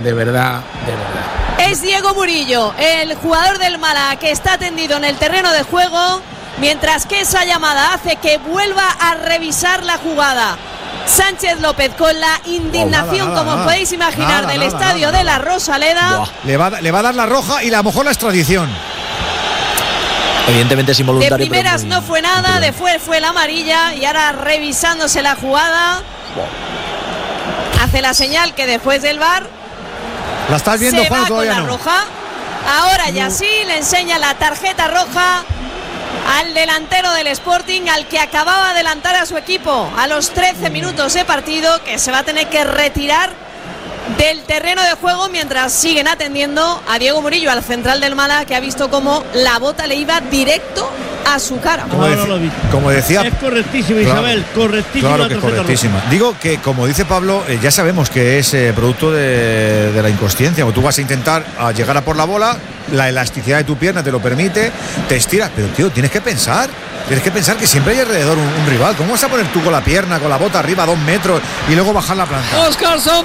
de verdad. Es Diego Murillo, el jugador del Málaga, que está tendido en el terreno de juego, mientras que esa llamada hace que vuelva a revisar la jugada. Sánchez López, con la indignación, como podéis imaginar, del estadio de la Rosaleda. Le va a dar la roja y a lo mejor la extradición. Evidentemente es involuntario. De primeras no fue nada, después fue la amarilla y ahora revisándose la jugada. Hace la señal que después del VAR la estás viendo, se Juan, va con la roja. Ahora ya sí le enseña la tarjeta roja al delantero del Sporting, al que acababa de adelantar a su equipo a los 13 minutos de partido, que se va a tener que retirar del terreno de juego mientras siguen atendiendo a Diego Murillo, al central del Málaga, que ha visto cómo la bota le iba directo a su cara. Como decía, es correctísima, Isabel, correctísima. Claro que es correctísima. Digo que, como dice Pablo, ya sabemos que es producto de la inconsciencia. Tú vas a intentar llegar a por la bola, la elasticidad de tu pierna te lo permite, te estiras, pero tío, tienes que pensar que siempre hay alrededor un rival. ¿Cómo vas a poner tú con la pierna, con la bota arriba a 2 metros y luego bajar la planta? Óscarson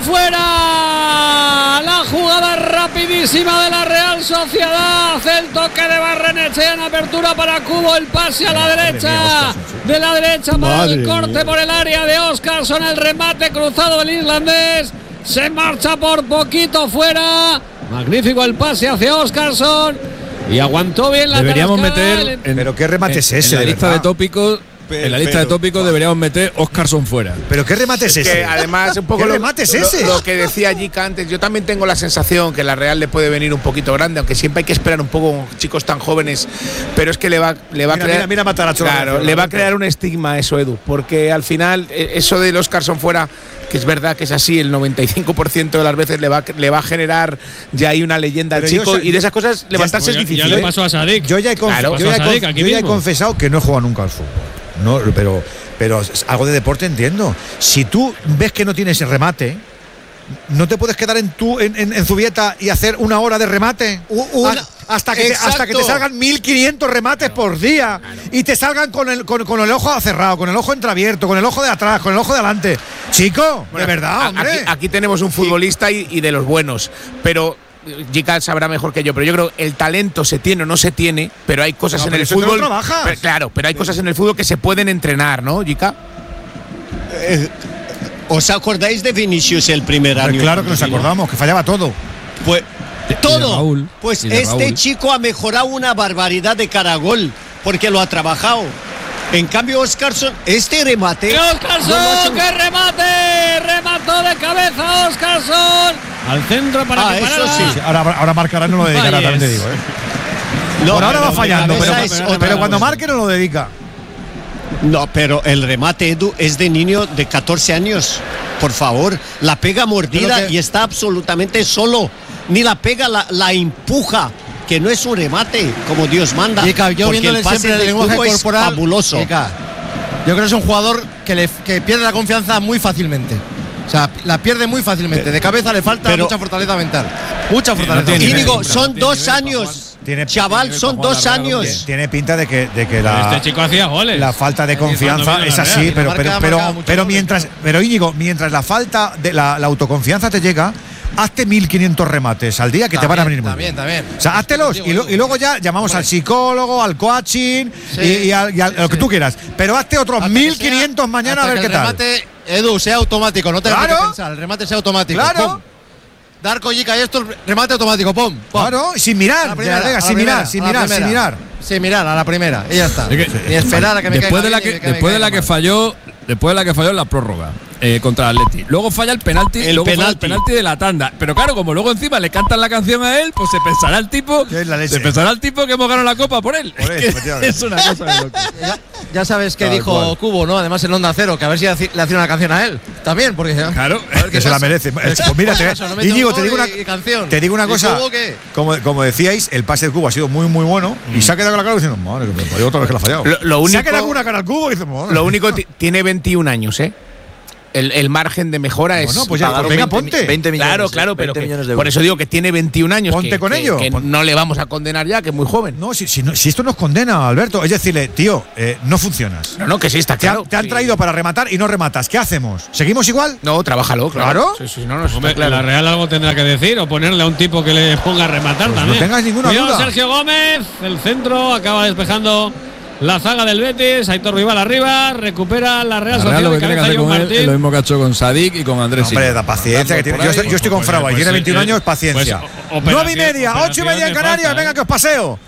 fuera. La jugada rapidísima de la Real Sociedad. El toque de Barrenechea en apertura para Cubo. El pase a la derecha. De la derecha para el corte por el área de Óscarson. El remate cruzado del islandés. Se marcha por poquito fuera. Magnífico el pase hacia Óscarson. Y aguantó bien la deberíamos meter pero qué remate es ese, en la lista de tópicos. En la lista de tópicos deberíamos meter Óscarson fuera. ¿Pero qué remate es ese? Que además, un poco ¿Qué remate es ese? Lo que decía Jica antes, yo también tengo la sensación que la Real le puede venir un poquito grande, aunque siempre hay que esperar un poco con chicos tan jóvenes, pero es que le va a crear. Mira Matarazzo. Claro, le va a crear un estigma eso, Edu, porque al final, eso del Óscarson fuera, que es verdad que es así, el 95% de las veces le va a generar ya ahí una leyenda al chico, y de esas cosas levantarse es difícil. Ya le pasó a Sadik. Yo ya he confesado que no he jugado nunca al fútbol. No, pero algo de deporte entiendo. Si tú ves que no tienes remate, ¿no te puedes quedar en Zubieta y hacer 1 hora de remate? Hasta que te salgan 1500 remates por día, y te salgan con el ojo cerrado, con el ojo entreabierto, con el ojo de atrás, con el ojo de adelante. Chico, de verdad, hombre. Aquí tenemos un futbolista y de los buenos, pero Jica sabrá mejor que yo, pero yo creo que el talento se tiene o no se tiene, pero hay cosas en el fútbol. Pero hay cosas en el fútbol que se pueden entrenar, ¿no, Jica? ¿Os acordáis de Vinicius el primer año? Claro que nos acordamos, que fallaba todo. Pues todo. Raúl, pues Raúl. Chico ha mejorado una barbaridad de cara a gol, porque lo ha trabajado. En cambio, Óscarson, remate. ¡Óscarson, qué remate! Remató de cabeza Óscarson. Al centro para que eso sí. Ahora marcará, no lo dedicará, también te digo. No, por ahora va fallando, pero cuando cosa. marque no lo dedica. No, pero el remate, Edu, es de niño de 14 años. Por favor, la pega mordida y está absolutamente solo. Ni la pega, la empuja. Que no es un remate, como Dios manda. Chica, yo viéndole siempre el lenguaje corporal, fabuloso. Chica, yo creo que es un jugador que pierde la confianza muy fácilmente. O sea, la pierde muy fácilmente. De cabeza le falta mucha fortaleza mental. Mucha fortaleza mental. Y digo, son 2 años. Chaval, son 2 años. Tiene pinta de que este chico hacía goles. La falta de confianza es así, pero Íñigo, mientras la falta de la autoconfianza te llega, hazte 1500 remates al día que te van a venir muy bien. También. O sea, háztelos y luego ya llamamos al psicólogo, al coaching y a lo que tú quieras. Pero hazte otros 1500 mañana a ver qué tal. El remate, Edu, sea automático, no tengas que pensar. El remate sea automático. Claro. ¡Pum! Darko, Jica y esto, remate automático. ¡Pum! Claro, sin mirar. Sin mirar, a la primera. Y ya está. Ni esperar a que me después de la que falló en la prórroga contra el Atleti. Luego falla el penalti. El penalti de la tanda. Pero claro, como luego encima le cantan la canción a él, pues se pensará el tipo que hemos ganado la copa por él. Es una cosa de loco. Ya sabes que dijo Cubo, ¿no? Además en Onda Cero, que a ver si le hacía una canción a él. También, porque claro, que se la merece. Pues mira, Íñigo, te digo una cosa. Como decíais, el pase de Cubo ha sido muy, muy bueno. Y se ha quedado con la cara diciendo, madre, que me falló otra vez que la ha fallado. Se ha quedado con una cara al Cubo y dice, madre. Lo único, tiene 21 años, ¿eh? El margen de mejora es. Pues ya, venga, ponte. 20 millones. Claro, pero 20 millones de euros. por eso digo que tiene 21 años. Ponte con ello. Que no le vamos a condenar ya, que es muy joven. No, si esto nos condena, Alberto. Es decirle, tío, no funcionas. No, que sí, está claro. Te han traído para rematar y no rematas. ¿Qué hacemos? ¿Seguimos igual? No, trabájalo, claro. Sí, no, hombre, claro. La Real algo tendrá que decir o ponerle a un tipo que le ponga a rematar también. No tengas ninguna duda. Sergio Gómez, el centro, acaba despejando la zaga del Betis. Aitor Rival arriba, recupera la Real Sociedad. Lo que tiene que hacer con él es lo mismo que ha hecho con Sadik y con Andrés. Hombre, da paciencia que tiene. Yo estoy con Frau, tiene 21 años, paciencia. 9:30, 8:30 en Canarias, venga que os paseo.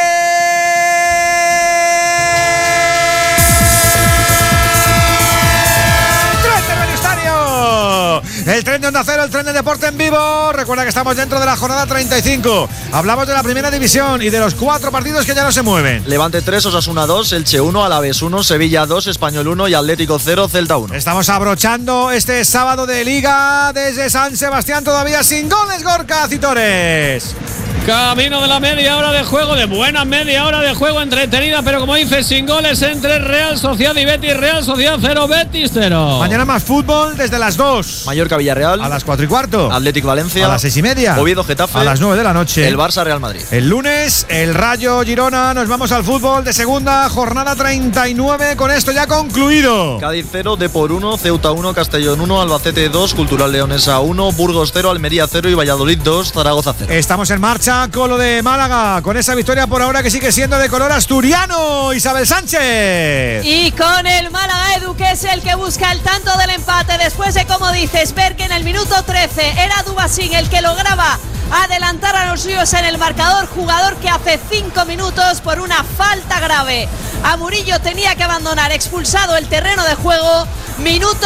El tren de Onda Cero, el tren de deporte en vivo. Recuerda que estamos dentro de la jornada 35. Hablamos de la primera división y de los 4 partidos que ya no se mueven. Levante 3, Osasuna 2, Elche 1, Alavés 1, Sevilla 2, Español 1 y Atlético 0, Celta 1. Estamos abrochando este sábado de Liga desde San Sebastián, todavía sin goles, Gorka Citores. Camino de la media hora de juego, de buena media hora de juego entretenida, pero como dices, sin goles entre Real Sociedad y Betis. Real Sociedad 0, Betis 0. Mañana más fútbol desde las 2. Mallorca Villarreal a las 4:15. Atlético Valencia a las 6:30. Oviedo Getafe a las 9 de la noche. El Barça Real Madrid. El lunes, el Rayo Girona. Nos vamos al fútbol de segunda, jornada 39. Con esto ya concluido. Cádiz 0, Depor 1, Ceuta 1, Castellón 1, Albacete 2, Cultural Leonesa 1, Burgos 0, Almería 0 y Valladolid 2, Zaragoza 0. Estamos en marcha con lo de Málaga, con esa victoria por ahora que sigue siendo de color asturiano. Isabel Sánchez. Y con el Málaga, Edu, que es el que busca el tanto del empate después de, como dices, ver que en el minuto 13 era Dubasín el que lograba adelantar a los suyos en el marcador, jugador que hace 5 minutos por una falta grave a Murillo tenía que abandonar, expulsado el terreno de juego. Minuto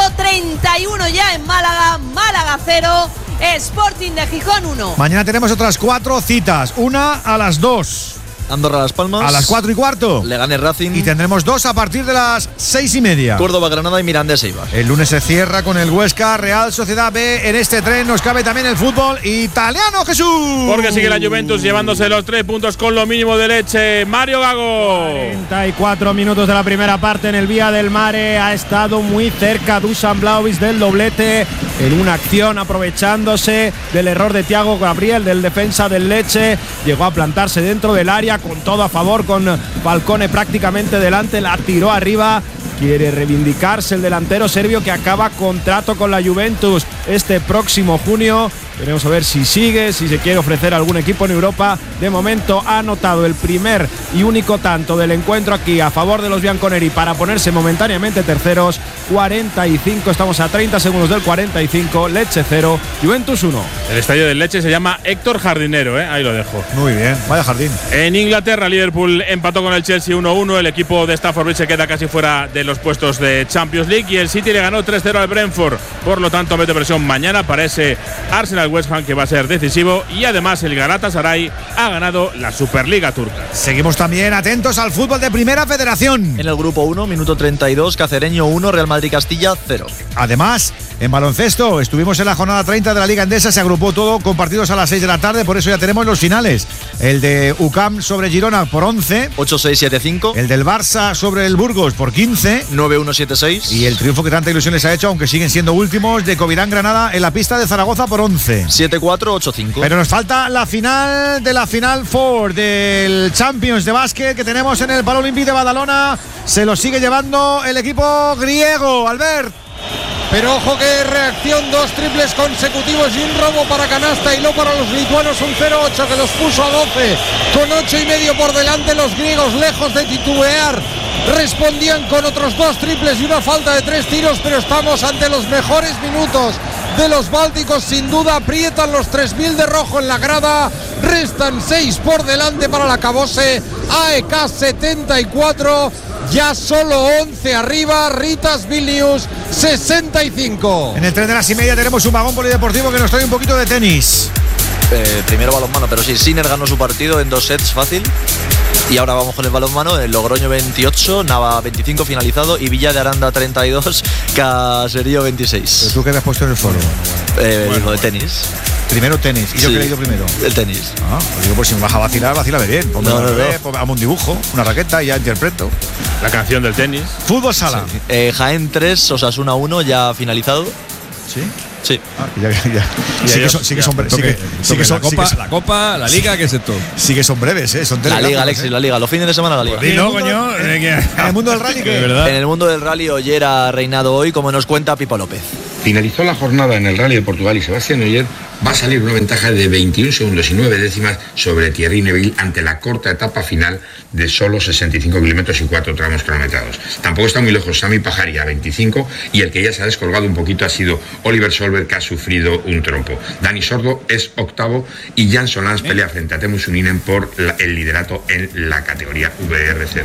31 ya en Málaga, Málaga 0, Sporting de Gijón 1. Mañana tenemos otras 4 citas, una a las 2. Andorra Las Palmas a las 4:15. Leganés Racing. Y tendremos 2 a partir de las 6:30. Córdoba Granada y Mirandés Eibar. El lunes se cierra con el Huesca Real Sociedad B. En este tren nos cabe también el fútbol italiano, Jesús. Porque sigue la Juventus llevándose los 3 puntos con lo mínimo de Leche. Mario Gago. 44 minutos de la primera parte en el Vía del Mare. Ha estado muy cerca Dusan Vlahovic del doblete en una acción, aprovechándose del error de Thiago Gabriel, del defensa del Leche. Llegó a plantarse dentro del área con todo a favor, con Falcone prácticamente delante, la tiró arriba. Quiere reivindicarse el delantero serbio, que acaba contrato con la Juventus este próximo junio. Veremos a ver si sigue, si se quiere ofrecer a algún equipo en Europa. De momento ha anotado el primer y único tanto del encuentro aquí a favor de los bianconeri para ponerse momentáneamente terceros. 45, estamos a 30 segundos del 45. Lecce 0, Juventus 1. El estadio del Lecce se llama Héctor Jardinero, ahí lo dejo. Muy bien, vaya jardín. En Inglaterra, Liverpool empató con el Chelsea 1-1. El equipo de Stamford Bridge se queda casi fuera de los puestos de Champions League y el City le ganó 3-0 al Brentford. Por lo tanto, mete presión mañana para ese Arsenal West Ham, que va a ser decisivo. Y además el Galatasaray ha ganado la Superliga turca. Seguimos también atentos al fútbol de Primera Federación. En el grupo 1, minuto 32, Cacereño 1, Real Madrid Castilla 0. Además, en baloncesto estuvimos en la jornada 30 de la Liga Endesa. Se agrupó todo con partidos a las 6 de la tarde. Por eso ya tenemos los finales. El de UCAM sobre Girona por 11, 8-6-7-5. El del Barça sobre el Burgos por 15, 9-1-7-6. Y el triunfo que tanta ilusión les ha hecho, aunque siguen siendo últimos, de Covirán Granada en la pista de Zaragoza por 11, 7-4-8-5. Pero nos falta la final de la Final Four del Champions de básquet que tenemos en el Paralímpico de Badalona. Se lo sigue llevando el equipo griego, Albert. Pero ojo que reacción, 2 triples consecutivos y un robo para canasta y no para los lituanos, un 0-8 que los puso a 12, con 8,5 por delante. Los griegos, lejos de titubear, respondían con otros 2 triples y una falta de 3 tiros, pero estamos ante los mejores minutos de los bálticos, sin duda. Aprietan los 3000 de rojo en la grada, restan 6 por delante para la Cabose. AEK 74, ya solo 11 arriba. Ritas Vilnius 65. En el tren de las 6:30 tenemos un vagón polideportivo que nos trae un poquito de tenis. Primero balonmano, pero sí, Sinner ganó su partido en 2 sets fácil. Y ahora vamos con el balonmano. El Logroño 28, Nava 25 finalizado y Villa de Aranda 32, Caserío 26. ¿Pero tú qué me has puesto en el foro? Bueno, de tenis. Primero tenis. ¿Y yo qué he leído primero? El tenis. Pues digo, pues si me vas a vacilar, vacílame bien. Ponme hazme un dibujo, una raqueta y ya interpreto. La canción del tenis. Fútbol sala. Sí. Jaén 3, Osasuna 1, ya finalizado. ¿Sí? Sí. Sí que son breves. La Copa, la Liga, ¿qué es esto? Sí que son breves, Son la Liga, Alexis, la Liga. Los fines de semana la Liga. Dilo, coño. En el mundo del rally, ¿qué? En el mundo del rally, Oyer ha reinado hoy, como nos cuenta Pipo López. Finalizó la jornada en el Rally de Portugal y Sebastián Ogier va a salir una ventaja de 21 segundos y 9 décimas sobre Thierry Neuville ante la corta etapa final de solo 65 kilómetros y 4 tramos cronometrados. Tampoco está muy lejos Sami Pajari a 25 y el que ya se ha descolgado un poquito ha sido Oliver Solberg, que ha sufrido un trompo. Dani Sordo es octavo y Jan Solans pelea frente a Teemu Suninen por el liderato en la categoría VRC2.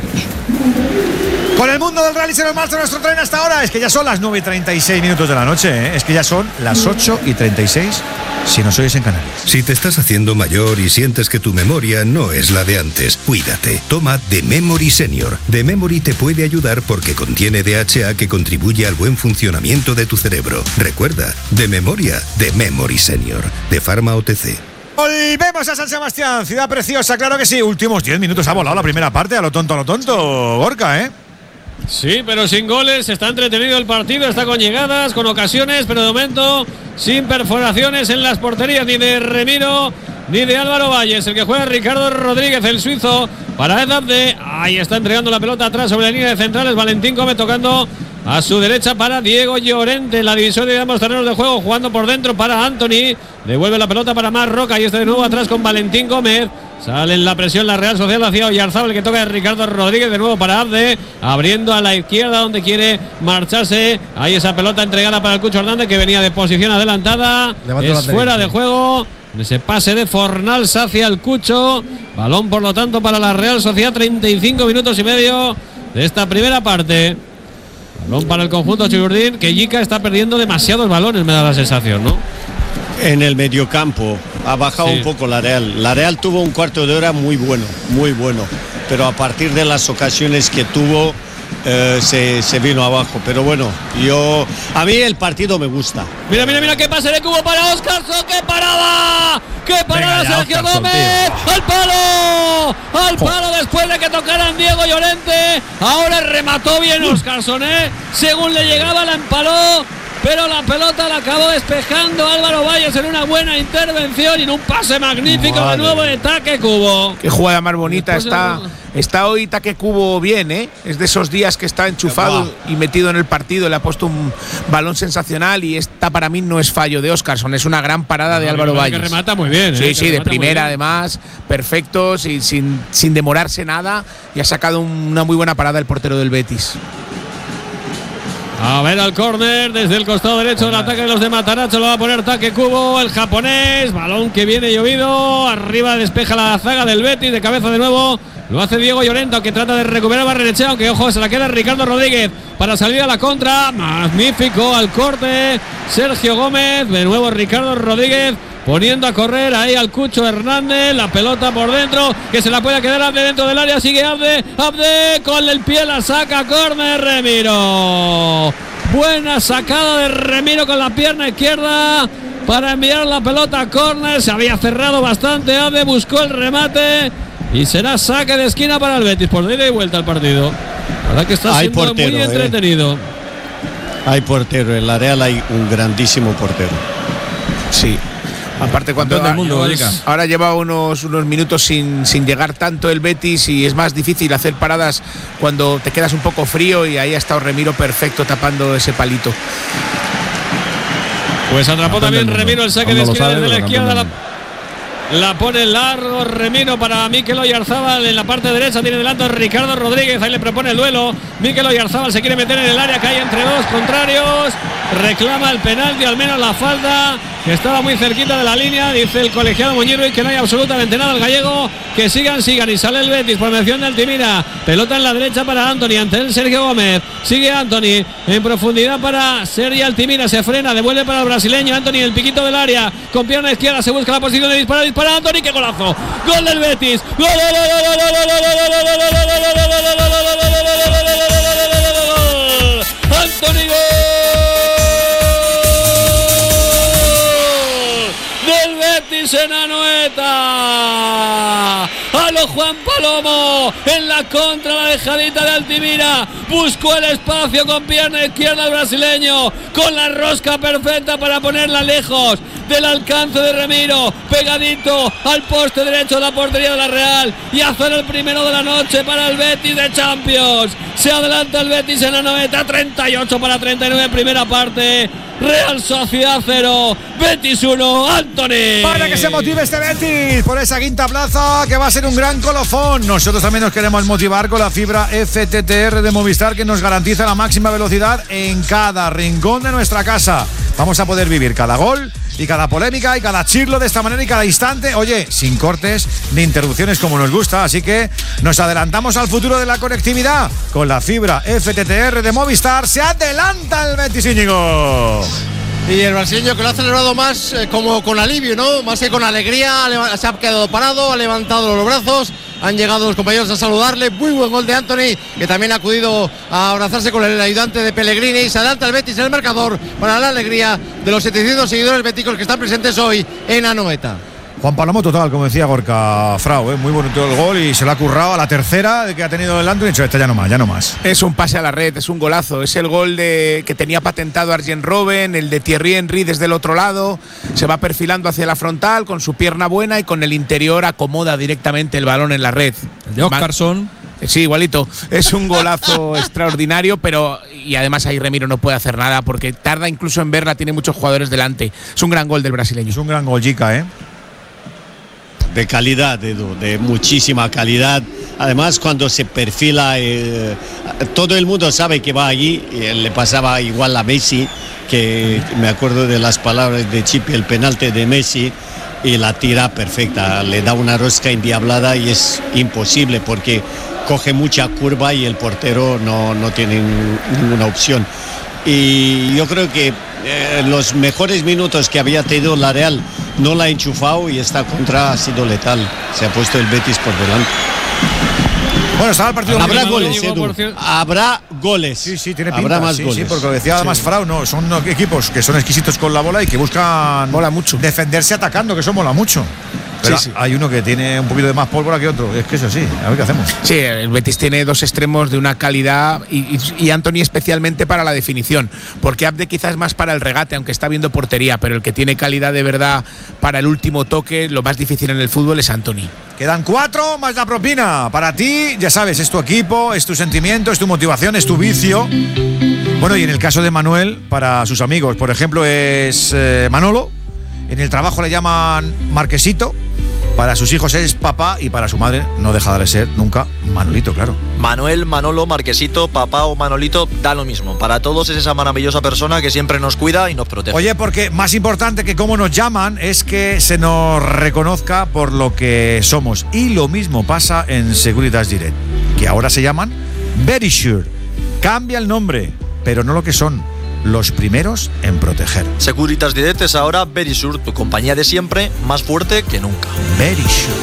Con el mundo del rally se nos marcha nuestro tren hasta ahora. Es que ya son las 9:36 minutos de la noche, Es que ya son las 8:36 si nos oyes en Canarias. Si te estás haciendo mayor y sientes que tu memoria no es la de antes, cuídate. Toma The Memory Senior. The Memory te puede ayudar porque contiene DHA que contribuye al buen funcionamiento de tu cerebro. Recuerda, de memoria, The Memory Senior, de Pharma OTC. Volvemos a San Sebastián, ciudad preciosa, claro que sí. Últimos 10 minutos ha volado la primera parte, a lo tonto, Gorka, Sí, pero sin goles, está entretenido el partido, está con llegadas, con ocasiones, pero de momento sin perforaciones en las porterías ni de Remiro ni de Álvaro Valles. El que juega Ricardo Rodríguez, el suizo, para Edabde. Ahí está entregando la pelota atrás sobre la línea de centrales. Valentín Gómez tocando a su derecha para Diego Llorente en la división de ambos terrenos de juego, jugando por dentro para Anthony. Devuelve la pelota para Mar Roca y está de nuevo atrás con Valentín Gómez. Sale en la presión la Real Sociedad hacia Oyarzábal, el que toca de Ricardo Rodríguez, de nuevo para Abde, abriendo a la izquierda donde quiere marcharse. Ahí esa pelota entregada para el Cucho Hernández, que venía de posición adelantada. Es fuera de juego. Ese pase de Fornals hacia el Cucho. Balón, por lo tanto, para la Real Sociedad. 35 minutos y medio de esta primera parte. Balón para el conjunto Chiburdín, que Yica está perdiendo demasiados balones, me da la sensación, ¿no? En el mediocampo ha bajado un poco la Real. La Real tuvo un cuarto de hora muy bueno, pero a partir de las ocasiones que tuvo se vino abajo. Pero bueno, a mí el partido me gusta. Mira qué pase de Cubo para Óscarson, qué parada Sergio Óscarson, Gómez, al palo después de que tocaran Diego Llorente. Ahora remató bien Óscarson, según le llegaba la empaló, pero la pelota la acabó despejando Álvaro Valles en una buena intervención y en un pase magnífico de nuevo de Take Cubo. Qué jugada más bonita. Está hoy Take Cubo bien, Es de esos días que está enchufado y metido en el partido. Le ha puesto un balón sensacional y esta para mí no es fallo de Óscarson, es una gran parada de Álvaro Valles. Que remata muy bien. Sí, de primera además, perfecto, sin demorarse nada, y ha sacado una muy buena parada el portero del Betis. A ver al córner desde el costado derecho del ataque de los de Matarazzo. Lo va a poner Take Cubo, el japonés. Balón que viene llovido. Arriba despeja la zaga del Betis. De cabeza de nuevo lo hace Diego Llorente, que trata de recuperar Barrenechea, aunque ojo, se la queda Ricardo Rodríguez para salir a la contra. Magnífico al corte Sergio Gómez. De nuevo Ricardo Rodríguez poniendo a correr ahí al Cucho Hernández. La pelota por dentro, que se la puede quedar Abde dentro del área. Sigue Abde con el pie la saca. Córner Remiro. Buena sacada de Remiro con la pierna izquierda para enviar la pelota a córner. Se había cerrado bastante Abde, buscó el remate y será saque de esquina para el Betis. Por ida y vuelta al partido. La verdad que está siendo portero, muy entretenido. Hay portero, en la Real hay un grandísimo portero. Sí. Aparte, cuando ahora lleva unos minutos sin llegar tanto el Betis, y es más difícil hacer paradas cuando te quedas un poco frío, y ahí ha estado Remiro perfecto tapando ese palito. Pues atrapó también Remiro el saque de esquina desde la izquierda. La pone largo Remiro para Mikel Oyarzábal en la parte derecha. Tiene delante a Ricardo Rodríguez. Ahí le propone el duelo. Mikel Oyarzábal se quiere meter en el área, cae entre dos contrarios. Reclama el penalti, al menos la falta, que estaba muy cerquita de la línea. Dice el colegiado Muñirro y que no hay absolutamente nada. El gallego, que sigan. Y sale el Betis por mención de Altimira. Pelota en la derecha para Anthony. Ante él Sergio Gómez. Sigue Anthony en profundidad para Sergio Altimira. Se frena, devuelve para el brasileño. Anthony, el piquito del área. Con pierna izquierda se busca la posición de disparar. Dispara Anthony. ¡Qué golazo! ¡Gol del Betis! ¡Gol! ¡Anthony, gol! ¡Del el Betis en Anoeta. A lo Juan Palomo en la contra, la dejadita de Altimira. Buscó el espacio con pierna izquierda el brasileño, con la rosca perfecta para ponerla lejos del alcance de Remiro, pegadito al poste derecho de la portería de la Real, y hacer el primero de la noche para el Betis de Champions. Se adelanta el Betis en Anoeta, 38-39, primera parte. Real Sociedad 0, Betis 1, Anthony. Para que se motive este Betis por esa quinta plaza, que va a ser un gran colofón. Nosotros también nos queremos motivar con la fibra FTTR de Movistar, que nos garantiza la máxima velocidad en cada rincón de nuestra casa. Vamos a poder vivir cada gol y cada polémica y cada chirlo de esta manera y cada instante, oye, sin cortes ni interrupciones como nos gusta. Así que nos adelantamos al futuro de la conectividad con la fibra FTTR de Movistar. Se adelanta el Betis, Íñigo. Y el brasileño, que lo ha celebrado más como con alivio, ¿no? Más que con alegría. Se ha quedado parado, ha levantado los brazos. Han llegado los compañeros a saludarle. Muy buen gol de Anthony, que también ha acudido a abrazarse con el ayudante de Pellegrini. Y se adelanta el Betis en el marcador para la alegría de los 700 seguidores beticos que están presentes hoy en Anoeta. Juan Palomo total, como decía Gorka Frau, muy bonito el gol y se lo ha currado a la tercera que ha tenido el Anthony. Dicho, ya no más. Es un pase a la red, es un golazo. Es el gol que tenía patentado Arjen Robben, el de Thierry Henry desde el otro lado. Se va perfilando hacia la frontal con su pierna buena y con el interior acomoda directamente el balón en la red. El de Oscarson. Sí, igualito. Es un golazo extraordinario, y además ahí Remiro no puede hacer nada porque tarda incluso en verla, tiene muchos jugadores delante. Es un gran gol del brasileño. Es un gran gol, Jica, De calidad, Edu, de muchísima calidad. Además, cuando se perfila, todo el mundo sabe que va allí. Le pasaba igual a Messi, que me acuerdo de las palabras de Chipi, el penalti de Messi, y la tira perfecta. Le da una rosca endiablada y es imposible porque coge mucha curva y el portero no tiene ninguna opción. Y yo creo que los mejores minutos que había tenido la Real no la ha enchufado y esta contra ha sido letal. Se ha puesto el Betis por delante. Bueno, estaba el partido. Habrá goles, Edu. Habrá goles. Sí, tiene pinta. Habrá más goles. Sí, porque lo decía además Frau, no, son equipos que son exquisitos con la bola y que buscan mola mucho defenderse atacando, que eso mola mucho. Pero hay uno que tiene un poquito de más pólvora que otro. Es que es así. A ver qué hacemos. Sí, el Betis tiene dos extremos de una calidad y Anthony especialmente para la definición. Porque Abde quizás más para el regate, aunque está viendo portería. Pero el que tiene calidad de verdad para el último toque, lo más difícil en el fútbol es Anthony. Quedan 4 más la propina. Para ti, ya sabes, es tu equipo, es tu sentimiento, es tu motivación, es tu vicio. Bueno, y en el caso de Manuel, para sus amigos, por ejemplo, es Manolo. En el trabajo le llaman Marquesito. Para sus hijos es papá y para su madre no deja de ser nunca Manolito, claro. Manuel, Manolo, Marquesito, papá o Manolito, da lo mismo. Para todos es esa maravillosa persona que siempre nos cuida y nos protege. Oye, porque más importante que cómo nos llaman es que se nos reconozca por lo que somos. Y lo mismo pasa en Securitas Direct, que ahora se llaman Verisure. Cambia el nombre, pero no lo que son. Los primeros en proteger. Securitas Direct es ahora Verisure, tu compañía de siempre, más fuerte que nunca. Verisure.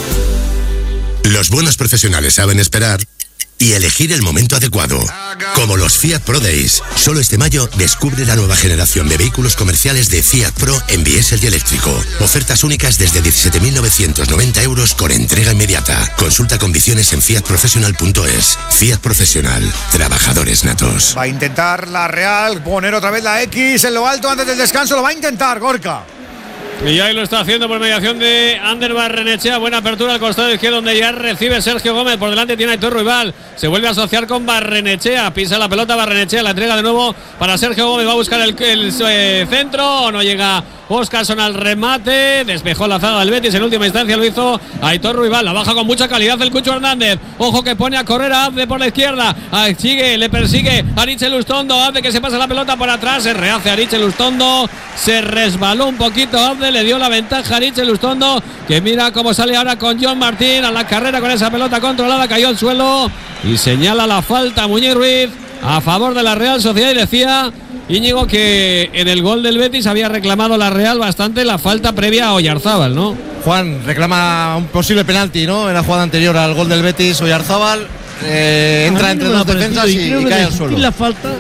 Los buenos profesionales saben esperar y elegir el momento adecuado. Como los Fiat Pro Days. Solo este mayo descubre la nueva generación de vehículos comerciales de Fiat Pro en diésel y eléctrico. Ofertas únicas desde 17.990 euros con entrega inmediata. Consulta condiciones en fiatprofessional.es. Fiat Profesional. Trabajadores natos. Va a intentar la Real poner otra vez la X en lo alto antes del descanso. Lo va a intentar, Gorka. Y ahí lo está haciendo por mediación de Ander Barrenechea. Buena apertura al costado izquierdo donde ya recibe Sergio Gómez. Por delante tiene a Aitor Ruibal. Se vuelve a asociar con Barrenechea. Pisa la pelota Barrenechea. La entrega de nuevo para Sergio Gómez. Va a buscar el centro. No llega Oscarson al remate. Despejó la zaga del Betis. En última instancia lo hizo Aitor Ruibal. La baja con mucha calidad el Cucho Hernández. Ojo que pone a correr a Abde por la izquierda. Sigue, le persigue Ariche Lustondo. Abde que se pasa la pelota por atrás. Se rehace Ariche Lustondo. Se resbaló un poquito Abde. Le dio la ventaja a Ariche Lustondo, que mira cómo sale ahora con John Martín a la carrera con esa pelota controlada, cayó al suelo y señala la falta Muñiz Ruiz a favor de la Real Sociedad. Y decía Íñigo que en el gol del Betis había reclamado la Real bastante la falta previa a Oyarzábal, ¿no? Juan reclama un posible penalti, ¿no? En la jugada anterior al gol del Betis, Oyarzábal entra entre dos defensas y cae al suelo. La falta,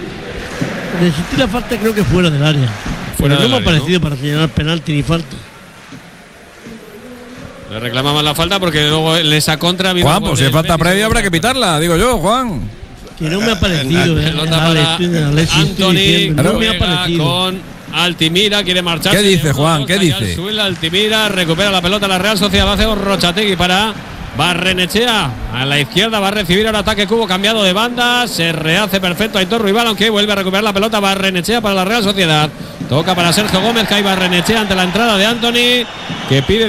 creo que fuera del área. Pero no me ha parecido para señalar penalti ni falta. Le reclamaban la falta porque luego en esa contra. Juan, pues si es falta previa habrá que pitarla, digo yo, Juan. Que no me ha parecido. Anthony, no me ha parecido. Con Altimira, quiere marchar. ¿Qué dice, Juan? ¿Qué dice? Altimira recupera la pelota la Real Sociedad, hace Rochategui para Barrenechea. A la izquierda va a recibir ahora ataque Cubo cambiado de banda. Se rehace perfecto Aitor Ruibal, aunque vuelve a recuperar la pelota Barrenechea para la Real Sociedad. Toca para Sergio Gómez, que hay Barrenechea ante la entrada de Anthony, que pide